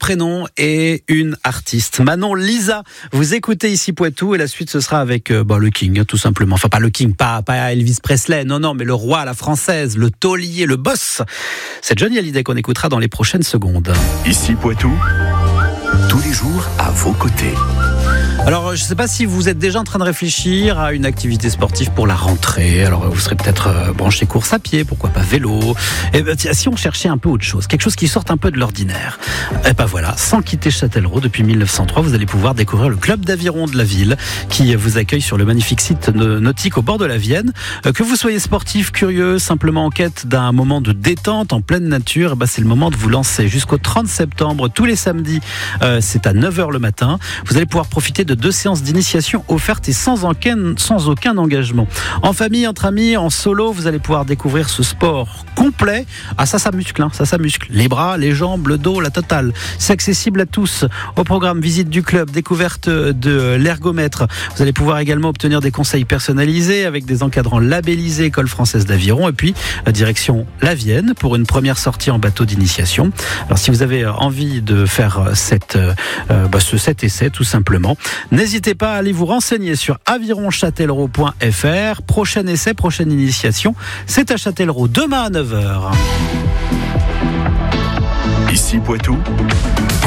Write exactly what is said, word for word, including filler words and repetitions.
prénom et une artiste. Manon Lisa, vous écoutez ici Poitou et la suite ce sera avec euh, bah, le King, tout simplement. Enfin pas le King, pas, pas Elvis Presley, non, non, mais le roi à la française, le taulier, le boss. C'est Johnny Hallyday qu'on écoutera dans les prochaines secondes. Ici Poitou, tous les jours à vos côtés. Alors, je ne sais pas si vous êtes déjà en train de réfléchir à une activité sportive pour la rentrée. Alors, vous serez peut-être euh, branché course à pied, pourquoi pas vélo. Et ben, tiens, si on cherchait un peu autre chose, quelque chose qui sorte un peu de l'ordinaire. Et ben voilà, sans quitter Châtellerault depuis mille neuf cent trois, vous allez pouvoir découvrir le club d'aviron de la ville qui vous accueille sur le magnifique site nautique au bord de la Vienne. Que vous soyez sportif, curieux, simplement en quête d'un moment de détente en pleine nature, ben, c'est le moment de vous lancer jusqu'au trente septembre, tous les samedis. Euh, c'est à neuf heures le matin. Vous allez pouvoir profiter de deux séances d'initiation offertes et sans aucun, sans aucun engagement. En famille, entre amis, en solo, vous allez pouvoir découvrir ce sport complet. Ah ça, ça muscle, hein, ça, ça muscle. Les bras, les jambes, le dos, la totale. C'est accessible à tous. Au programme, visite du club, découverte de l'ergomètre. Vous allez pouvoir également obtenir des conseils personnalisés avec des encadrants labellisés École française d'aviron et puis direction la Vienne pour une première sortie en bateau d'initiation. Alors si vous avez envie de faire cette, euh, bah, ce, cet essai tout simplement, n'hésitez pas à aller vous renseigner sur aviron châtellerault point f r. Prochain essai, prochaine initiation, c'est à Châtellerault demain à neuf heures. Ici Poitou.